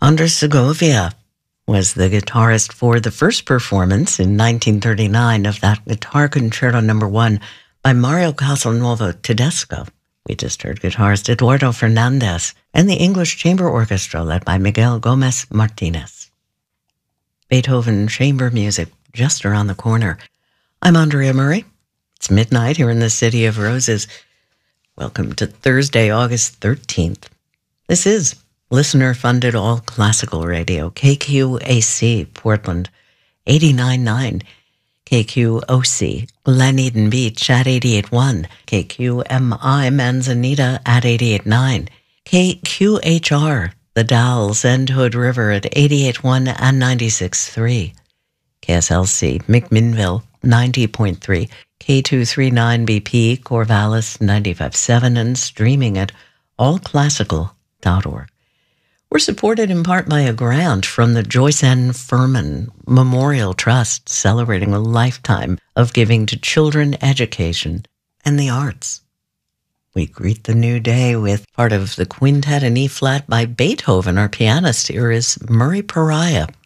Andres Segovia was the guitarist for the first performance in 1939 of that Guitar Concerto No. 1 by Mario Castelnuovo Tedesco. We just heard guitarist Eduardo Fernandez and the English Chamber Orchestra led by Miguel Gomez Martinez. Beethoven chamber music just around the corner. I'm Andrea Murray. It's midnight here in the City of Roses. Welcome to Thursday, August 13th. This is listener-funded all-classical radio, KQAC, Portland, 89.9, KQOC, Glen Eden Beach at 88.1, KQMI, Manzanita at 88.9, KQHR, The Dalles and Hood River at 88.1 and 96.3, KSLC, McMinnville, 90.3, K239BP, Corvallis, 95.7, and streaming at allclassical.org. We're supported in part by a grant from the Joyce N. Furman Memorial Trust, celebrating a lifetime of giving to children, education, and the arts. We greet the new day with part of the Quintet in E-flat by Beethoven. Our pianist here is Murray Pariah.